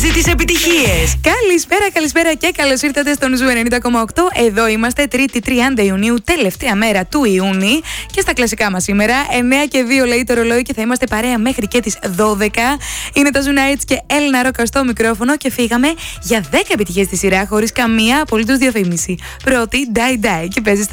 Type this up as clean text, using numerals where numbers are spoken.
τις επιτυχίες. Καλησπέρα και καλώς ήρθατε στον Ζου 90,8. Εδώ είμαστε, Τρίτη 30 Ιουνίου, τελευταία μέρα του Ιούνιου. Και στα κλασικά μας σήμερα, 9 και 2 λέει το ρολόι και θα είμαστε παρέα μέχρι και τις 12. Είναι τα Ζου Nights και Έλληνα Ρόκα στο μικρόφωνο και φύγαμε για 10 επιτυχίες στη σειρά χωρίς καμία απολύτως διαφήμιση. Πρώτη, Die Die και παίζει